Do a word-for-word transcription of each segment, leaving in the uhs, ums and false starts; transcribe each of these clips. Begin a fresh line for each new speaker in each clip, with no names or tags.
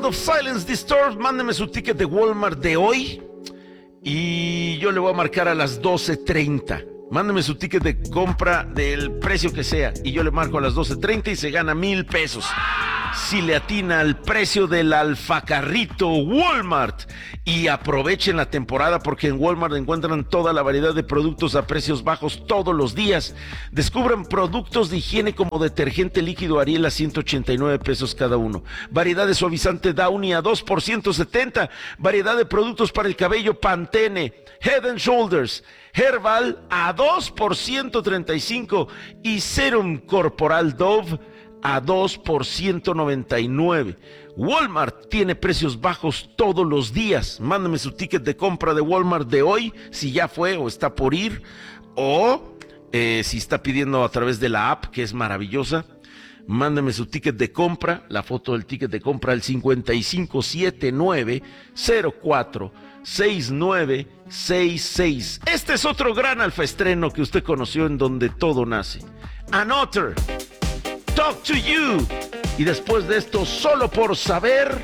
Sound of Silence Disturbed, mándeme su ticket de Walmart de hoy y yo le voy a marcar a las doce treinta. Mándeme su ticket de compra del precio que sea y yo le marco a las doce treinta y se gana mil pesos. Si le atina al precio del alfacarrito Walmart. Y aprovechen la temporada porque en Walmart encuentran toda la variedad de productos a precios bajos todos los días. Descubran productos de higiene como detergente líquido Ariel a ciento ochenta y nueve pesos cada uno. Variedad de suavizante Downy a dos por ciento setenta. Variedad de productos para el cabello Pantene, Head and Shoulders, Herbal a dos por ciento treinta y cinco y Serum Corporal Dove a dos por ciento noventa y nueve. Walmart tiene precios bajos todos los días. Mándame su ticket de compra de Walmart de hoy, si ya fue o está por ir, o eh, si está pidiendo a través de la app, que es maravillosa. Mándame su ticket de compra, la foto del ticket de compra al cincuenta y cinco setenta y nueve cero cuatro sesenta y nueve sesenta y seis. Este es otro gran alfaestreno que usted conoció en Donde Todo Nace. Another, Talk to You. Y después de esto, Solo por Saber,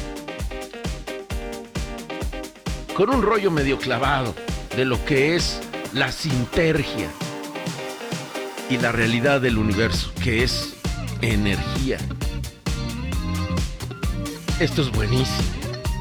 con un rollo medio clavado de lo que es la sintergia y la realidad del universo, que es energía. Esto es buenísimo.